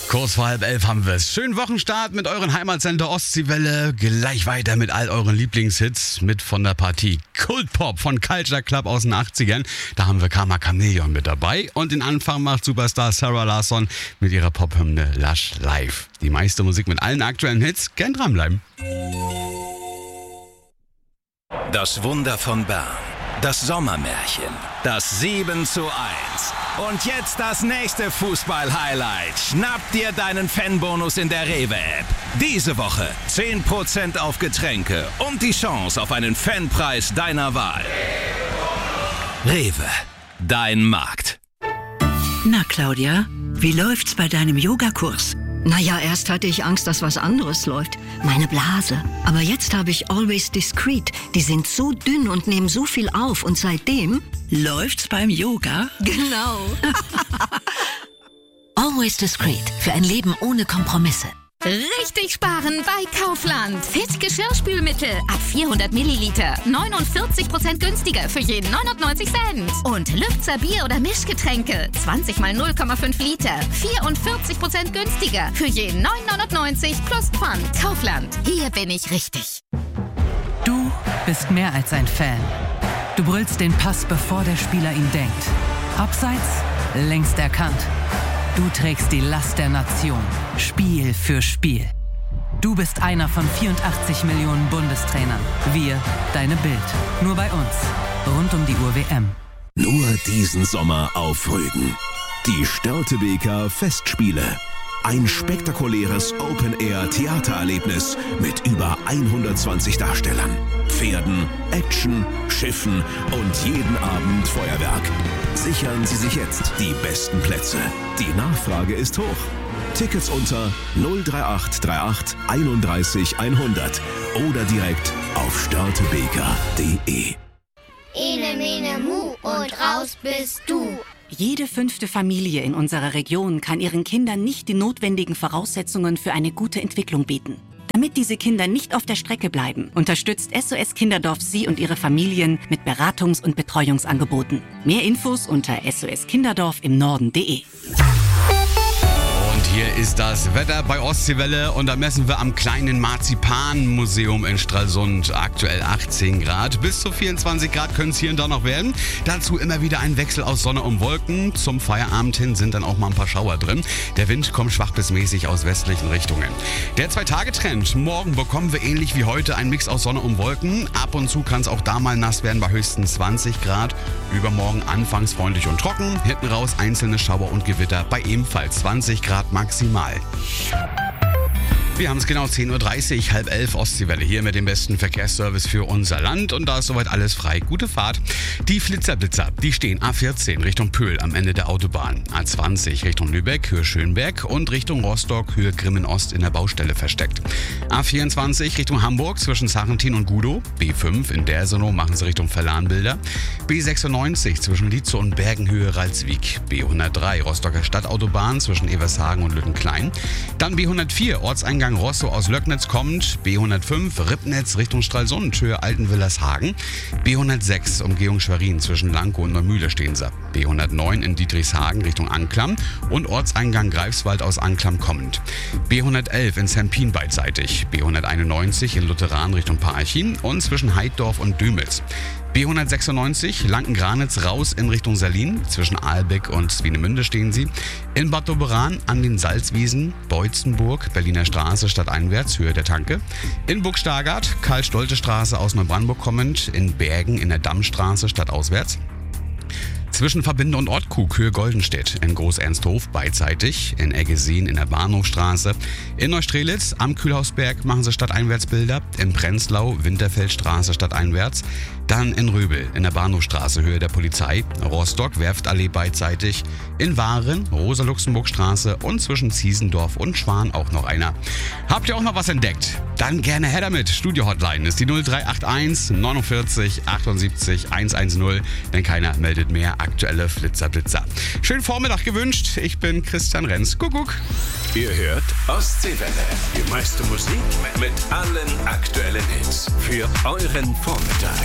Kurz vor 10:30 haben wir es. Schönen Wochenstart mit euren Heimatsender Ostseewelle. Gleich weiter mit all euren Lieblingshits. Mit von der Partie Kultpop von Culture Club aus den 80ern. Da haben wir Karma Chameleon mit dabei. Und den Anfang macht Superstar Sarah Larsson mit ihrer Pophymne Lush Live. Die meiste Musik mit allen aktuellen Hits. Gern dranbleiben. Das Wunder von Bern. Das Sommermärchen. Das 7:1. Und jetzt das nächste Fußball-Highlight. Schnapp dir deinen Fanbonus in der Rewe-App. Diese Woche 10% auf Getränke und die Chance auf einen Fanpreis deiner Wahl. Rewe, dein Markt. Na Claudia, wie läuft's bei deinem Yogakurs? Naja, erst hatte ich Angst, dass was anderes läuft. Meine Blase. Aber jetzt habe ich Always Discreet. Die sind so dünn und nehmen so viel auf. Und seitdem... Läuft's beim Yoga? Genau. Always Discreet. Für ein Leben ohne Kompromisse. Richtig sparen bei Kaufland. Fit Geschirrspülmittel ab 400 Milliliter. 49% günstiger für jeden 99 Cent. Und Lübzer Bier- oder Mischgetränke. 20 mal 0,5 Liter. 44% günstiger für jeden 9,99 plus Pfand. Kaufland. Hier bin ich richtig. Du bist mehr als ein Fan. Du brüllst den Pass, bevor der Spieler ihn denkt. Abseits, längst erkannt. Du trägst die Last der Nation, Spiel für Spiel. Du bist einer von 84 Millionen Bundestrainern. Wir, deine Bild. Nur bei uns. Rund um die Uhr WM. Nur diesen Sommer auf Rügen. Die Störtebeker Festspiele. Ein spektakuläres Open-Air-Theatererlebnis mit über 120 Darstellern, Pferden, Action, Schiffen und jeden Abend Feuerwerk. Sichern Sie sich jetzt die besten Plätze. Die Nachfrage ist hoch. Tickets unter 03838 31 100 oder direkt auf störtebeker.de. Ene, mene, mu und raus bist du. Jede 5. Familie in unserer Region kann ihren Kindern nicht die notwendigen Voraussetzungen für eine gute Entwicklung bieten. Damit diese Kinder nicht auf der Strecke bleiben, unterstützt SOS Kinderdorf Sie und Ihre Familien mit Beratungs- und Betreuungsangeboten. Mehr Infos unter soskinderdorf im Norden.de. Hier ist das Wetter bei Ostseewelle und da messen wir am kleinen Marzipanmuseum in Stralsund. Aktuell 18 Grad. Bis zu 24 Grad können es hier und da noch werden. Dazu immer wieder ein Wechsel aus Sonne und Wolken. Zum Feierabend hin sind dann auch mal ein paar Schauer drin. Der Wind kommt schwach bis mäßig aus westlichen Richtungen. Der 2-Tage-Trend. Morgen bekommen wir ähnlich wie heute einen Mix aus Sonne und Wolken. Ab und zu kann es auch da mal nass werden bei höchstens 20 Grad. Übermorgen anfangs freundlich und trocken. Hinten raus einzelne Schauer und Gewitter bei ebenfalls 20 Grad maximal. Wir haben es genau 10:30 Uhr, 10:30 Ostseewelle hier mit dem besten Verkehrsservice für unser Land und da ist soweit alles frei. Gute Fahrt. Die Flitzer-Blitzer, die stehen A14 Richtung Pöhl am Ende der Autobahn, A20 Richtung Lübeck, Höhe Schönberg und Richtung Rostock, Höhe Grimmen-Ost in der Baustelle versteckt. A24 Richtung Hamburg zwischen Sarrentin und Gudow, B5 in Dersenow machen sie Richtung Verlahnbilder, B96 zwischen Lietzow und Bergenhöhe Ralswiek, B103 Rostocker Stadtautobahn zwischen Evershagen und Lüttenklein, dann B104 Ortseingang Rostow aus Löcknitz kommt, B105 Ribnitz Richtung Stralsund, Höhe Altenwillershagen, B106 Umgehung Schwerin zwischen Lankow und Neumühle stehen sie, B109 in Dietrichshagen Richtung Anklam und Ortseingang Greifswald aus Anklam kommend, B111 in Sempin beidseitig, B191 in Lutheran Richtung Parchim und zwischen Heiddorf und Dümels. B196 Lanken-Granitz raus in Richtung Salin, zwischen Aalbeck und Swinemünde stehen sie. In Bad Doberan an den Salzwiesen, Beutzenburg, Berliner Straße stadteinwärts, Höhe der Tanke. In Burgstagard, Karl-Stolte-Straße aus Neubrandenburg kommend, in Bergen in der Dammstraße stadtauswärts. Zwischen Verbinde und Ortkug, Höhe Goldenstedt, in Groß-Ernsthof beidseitig, in Eggesin in der Bahnhofstraße, in Neustrelitz am Kühlhausberg machen sie Stadteinwärtsbilder, in Prenzlau Winterfeldstraße stadteinwärts, dann in Röbel in der Bahnhofstraße Höhe der Polizei, Rostock Werftallee beidseitig, in Waren Rosa-Luxemburg-Straße und zwischen Ziesendorf und Schwan auch noch einer. Habt ihr auch noch was entdeckt? Dann gerne her damit. Studio-Hotline ist die 0381 49 78 110, denn keiner meldet mehr. Aktuelle Flitzer-Blitzer. Schönen Vormittag gewünscht. Ich bin Christian Renz. Kuckuck. Ihr hört Ostseewelle. Die meiste Musik mit allen aktuellen Hits. Für euren Vormittag.